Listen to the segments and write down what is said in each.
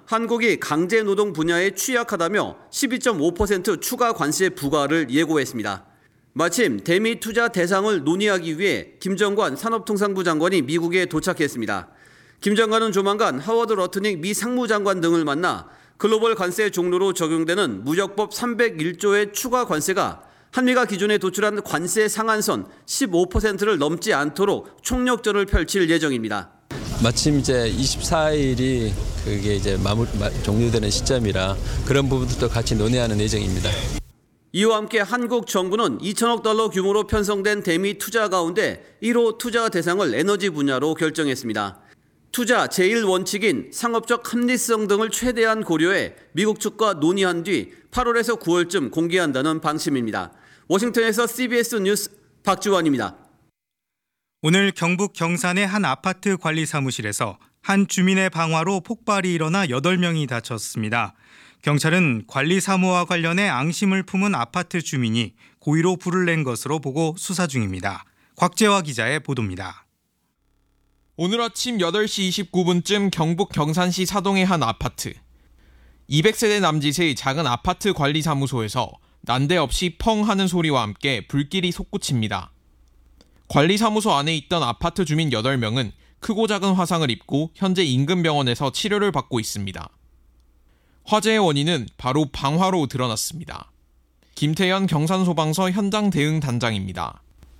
한국이 강제노동 분야에 취약하다며 12.5% 추가 관세 부과를 예고했습니다. 마침 대미 투자 대상을 논의하기 위해 김정관 산업통상부 장관이 미국에 도착했습니다. 김 장관은 조만간 하워드 러트닉 미 상무장관 등을 만나 글로벌 관세 종료로 적용되는 무역법 301조의 추가 관세가 한미가 기존에 도출한 관세 상한선 15%를 넘지 않도록 총력전을 펼칠 예정입니다. 마침 이제 24일이 그게 이제 종료되는 시점이라 그런 부분들도 같이 논의하는 예정입니다. 이와 함께 한국 정부는 2천억 달러 규모로 편성된 대미 투자 가운데 1호 투자 대상을 에너지 분야로 결정했습니다. 투자 제1원칙인 상업적 합리성 등을 최대한 고려해 미국 측과 논의한 뒤 8월에서 9월쯤 공개한다는 방침입니다. 워싱턴에서 CBS 뉴스 박주환입니다. 오늘 경북 경산의 한 아파트 관리 사무실에서 한 주민의 방화로 폭발이 일어나 8명이 다쳤습니다. 경찰은 관리 사무와 관련해 앙심을 품은 아파트 주민이 고의로 불을 낸 것으로 보고 수사 중입니다. 곽재화 기자의 보도입니다. 오늘 아침 8시 29분쯤 경북 경산시 사동의 한 아파트. 200세대 남짓의 작은 아파트 관리사무소에서 난데없이 펑 하는 소리와 함께 불길이 솟구칩니다. 관리사무소 안에 있던 아파트 주민 8명은 크고 작은 화상을 입고 현재 인근 병원에서 치료를 받고 있습니다. 화재의 원인은 바로 방화로 드러났습니다. 김태현 경산소방서 현장 대응 단장입니다.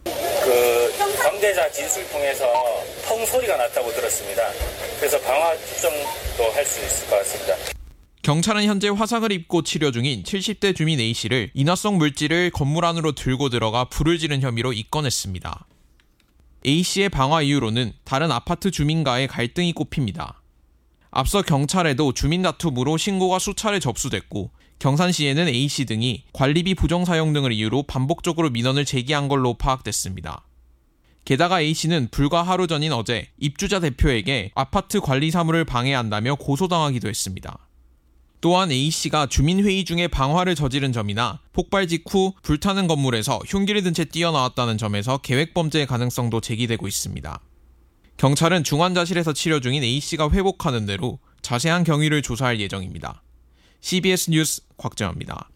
관계자 진술 통해서 펑 소리가 났다고 들었습니다. 그래서 방화 측정도 할 수 있을 것 같습니다. 경찰은 현재 화상을 입고 치료 중인 70대 주민 A씨를 인화성 물질을 건물 안으로 들고 들어가 불을 지른 혐의로 입건했습니다. A씨의 방화 이유로는 다른 아파트 주민과의 갈등이 꼽힙니다. 앞서 경찰에도 주민 다툼으로 신고가 수차례 접수됐고 경산시에는 A씨 등이 관리비 부정 사용 등을 이유로 반복적으로 민원을 제기한 걸로 파악됐습니다. 게다가 A씨는 불과 하루 전인 어제 입주자 대표에게 아파트 관리 사무를 방해한다며 고소당하기도 했습니다. 또한 A씨가 주민회의 중에 방화를 저지른 점이나 폭발 직후 불타는 건물에서 흉기를 든 채 뛰어나왔다는 점에서 계획범죄의 가능성도 제기되고 있습니다. 경찰은 중환자실에서 치료 중인 A씨가 회복하는 대로 자세한 경위를 조사할 예정입니다. CBS 뉴스 곽재화입니다.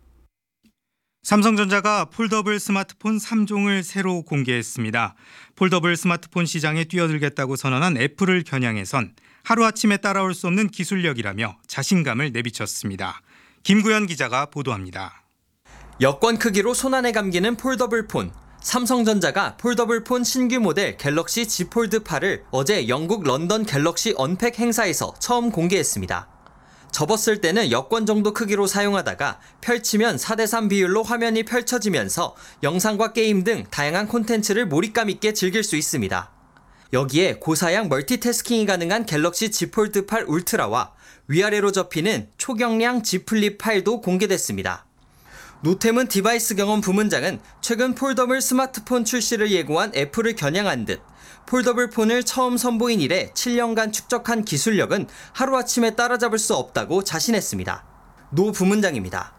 삼성전자가 폴더블 스마트폰 3종을 새로 공개했습니다. 폴더블 스마트폰 시장에 뛰어들겠다고 선언한 애플을 겨냥해선 하루아침에 따라올 수 없는 기술력이라며 자신감을 내비쳤습니다. 김구현 기자가 보도합니다. 여권 크기로 손안에 감기는 폴더블 폰. 삼성전자가 폴더블 폰 신규 모델 갤럭시 Z 폴드 8을 어제 영국 런던 갤럭시 언팩 행사에서 처음 공개했습니다. 접었을 때는 여권 정도 크기로 사용하다가 펼치면 4:3 비율로 화면이 펼쳐지면서 영상과 게임 등 다양한 콘텐츠를 몰입감 있게 즐길 수 있습니다. 여기에 고사양 멀티태스킹이 가능한 갤럭시 Z 폴드 8 울트라와 위아래로 접히는 초경량 Z 플립 8도 공개됐습니다. 노태문 디바이스 경험 부문장은 최근 폴더블 스마트폰 출시를 예고한 애플을 겨냥한 듯 폴더블 폰을 처음 선보인 이래 7년간 축적한 기술력은 하루아침에 따라잡을 수 없다고 자신했습니다. 노 부문장입니다.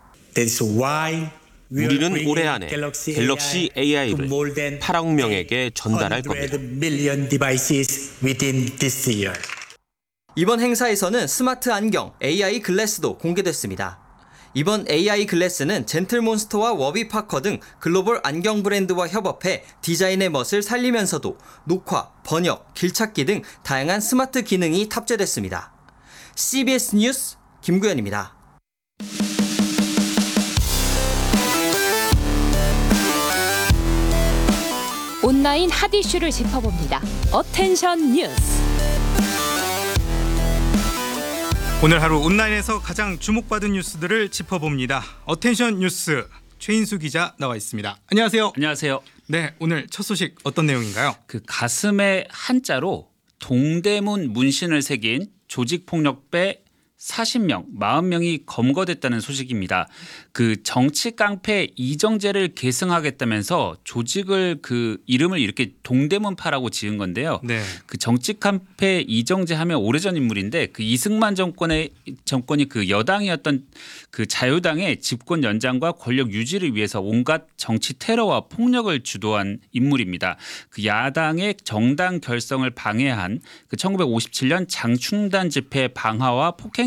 우리는 올해 안에 갤럭시 AI를 8억 명에게 전달할 겁니다. 이번 행사에서는 스마트 안경 AI 글래스도 공개됐습니다. 이번 AI 글래스는 젠틀몬스터와 워비파커 등 글로벌 안경 브랜드와 협업해 디자인의 멋을 살리면서도 녹화, 번역, 길찾기 등 다양한 스마트 기능이 탑재됐습니다. CBS 뉴스 김구현입니다. 온라인 핫 이슈를 짚어봅니다. 어텐션 뉴스. 오늘 하루 온라인에서 가장 주목받은 뉴스들을 짚어봅니다. 어텐션 뉴스 최인수 기자 나와 있습니다. 안녕하세요. 안녕하세요. 네, 오늘 첫 소식 어떤 내용인가요? 그 가슴에 한자로 동대문 문신을 새긴 조직폭력배 40명, 40명이 검거됐다는 소식입니다. 그 정치 깡패 이정재를 계승하겠다면서 조직을 그 이름을 이렇게 동대문파라고 지은 건데요. 네. 그 정치 깡패 이정재 하면 오래전 인물인데 그 이승만 정권이 그 여당이었던 그 자유당의 집권 연장과 권력 유지를 위해서 온갖 정치 테러와 폭력을 주도한 인물입니다. 그 야당의 정당 결성을 방해한 그 1957년 장충단 집회 방화와 폭행